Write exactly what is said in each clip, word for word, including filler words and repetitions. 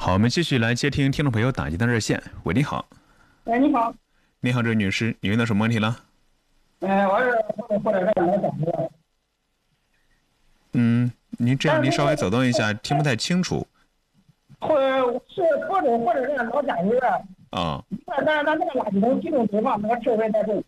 好，我们继续来接听听众朋友打进的热线。喂，你好。 哎，你好。 你好，这位女士，你遇到什么问题了？ 呃，我是或者或者是来讲的。 嗯，您这样，您稍微走动一下，听不太清楚。 或者是或者或者是老讲究的。 啊。 但但但那个垃圾桶集中堆放，那个臭味太重。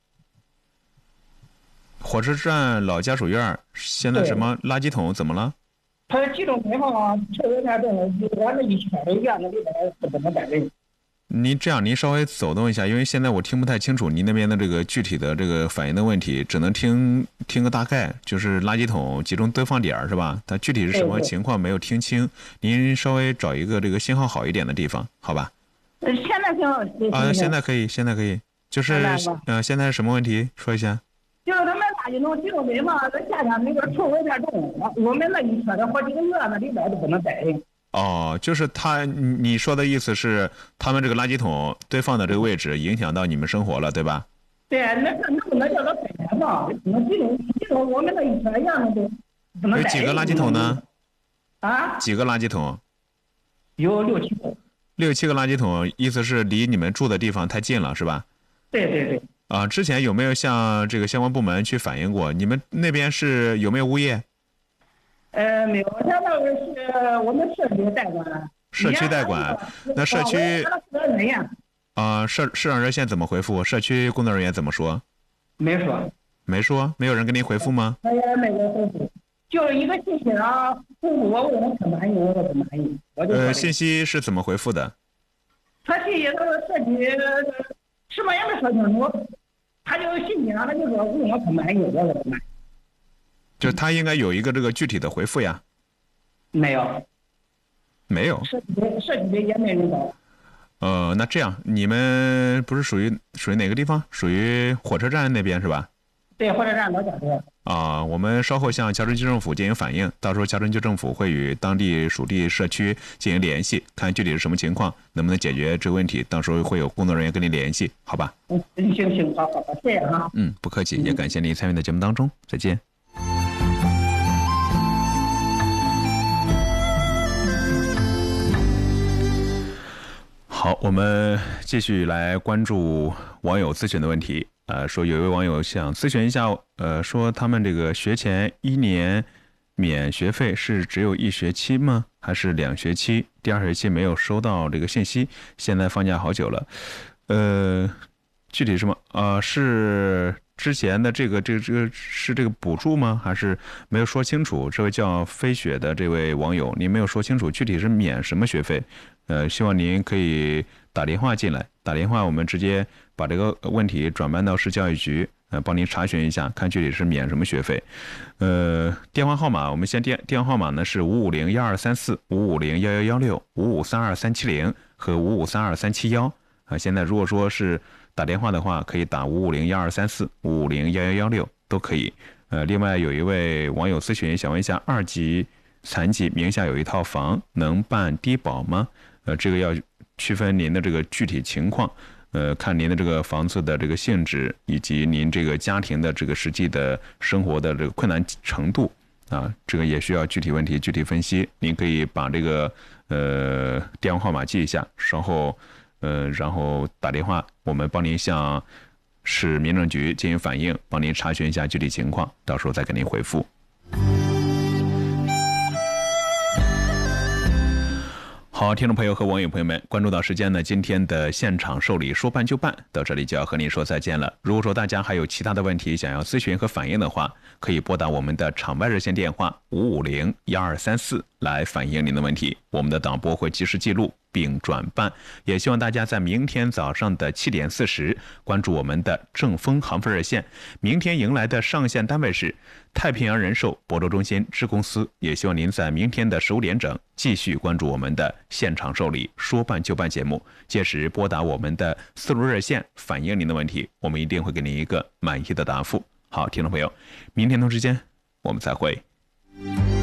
火车站老家属院现在什么垃圾桶怎么了？ 它集中堆放，臭味太重，我那一圈的院子里边不怎么待人。 您这样，您稍微走动一下，因为现在我听不太清楚您那边的这个具体的这个反映的问题，只能听听个大概，就是垃圾桶集中堆放点是吧？它具体是什么情况没有听清，您稍微找一个这个信号好一点的地方，好吧？ 呃，现在行啊，现在可以，现在可以，就是呃，现在是什么问题？说一下。 就是他们垃圾桶集中堆放，那夏天那个臭味太重，我们那一圈的好几个院子里边都不能待人。 哦，就是他，你说的意思是，他们这个垃圾桶堆放的这个位置影响到你们生活了，对吧？ 对，那那不能叫他分开放，那集中集中我们那一圈院子都不能待人。 有几个垃圾桶呢？ 啊？ 几个垃圾桶？ 有六七个。 六七个垃圾桶，意思是离你们住的地方太近了，是吧？ 对对对。 啊，之前有没有向这个相关部门去反映过？你们那边是有没有物业？ 呃，没有，现在是我们社区代管。 社区代管，那社区啊，社市长热线怎么回复？社区工作人员怎么说？ 没说。 没说？没有人给您回复吗？ 没有，没有回复，就一个信息上回复我，问我可满意，我说不满意，我就。 呃，信息是怎么回复的？ 他信息他说社区什么也没说清楚，他就信息上他就说问我可满意，我说不满意。 就他应该有一个这个具体的回复呀。 没有。 没有。 社区社区也没人找。 呃，那这样，你们不是属于属于哪个地方？属于火车站那边是吧？ 对，火车站老家属。 啊，我们稍后向乔治区政府进行反映，到时候乔治区政府会与当地属地社区进行联系，看具体是什么情况，能不能解决这个问题。到时候会有工作人员跟您联系，好吧？ 嗯，行行，好好好，谢谢哈。 嗯，不客气，也感谢您参与到节目当中，再见。好，我们继续来关注网友咨询的问题。呃，说有一位网友想咨询一下，呃，说他们这个学前一年免学费是只有一学期吗？还是两学期？第二学期没有收到这个信息，现在放假好久了。呃，具体什么？呃，是之前的这个这个这个是这个补助吗？还是没有说清楚？这位叫飞雪的这位网友，您没有说清楚具体是免什么学费？呃，希望您可以打电话进来，打电话我们直接把这个问题转办到市教育局，呃，帮您查询一下，看具体是免什么学费。呃，电话号码我们先电电话号码呢是五五零幺二三四五五零幺幺幺六五五三二三七零和五五三二三七幺啊。现在如果说是打电话的话，可以打五五零幺二三四五五零幺幺幺六都可以。呃，另外有一位网友咨询，想问一下，二级残疾名下有一套房，能办低保吗？呃，这个要区分您的这个具体情况，呃，看您的这个房子的这个性质，以及您这个家庭的这个实际的生活的这个困难程度啊，这个也需要具体问题具体分析。您可以把这个呃电话号码记一下，稍后呃然后打电话，我们帮您向市民政局进行反映，帮您查询一下具体情况，到时候再给您回复。好，听众朋友和网友朋友们，关注到时间呢，今天的现场受理说办就办到这里就要和您说再见了。如果说大家还有其他的问题想要咨询和反映的话，可以拨打我们的场外热线电话五五零幺二三四来反映您的问题，我们的导播会及时记录并转办。也希望大家在明天早上的七点四十关注我们的正风航飞热线。明天迎来的上线单位是太平洋人寿亳州中心支公司，也希望您在明天的十五点整继续关注我们的现场受理说办就办节目，届时拨打我们的四路热线反映您的问题，我们一定会给您一个满意的答复。好，听众朋友，明天同时间我们再会。